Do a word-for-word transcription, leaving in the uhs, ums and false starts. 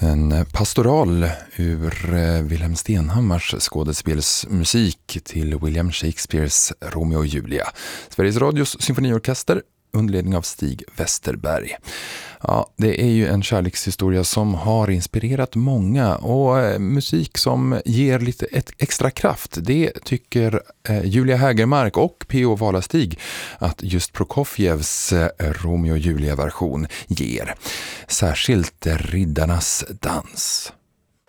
En pastoral ur Wilhelm Stenhammars skådespelsmusik till William Shakespeares Romeo och Julia. Sveriges Radios symfoniorkester under ledning av Stig Westerberg. Ja, det är ju en kärlekshistoria som har inspirerat många och musik som ger lite ett extra kraft. Det tycker Julia Hägermark och P O Valastig att just Prokofjevs Romeo och Julia-version ger. Särskilt Riddarnas dans.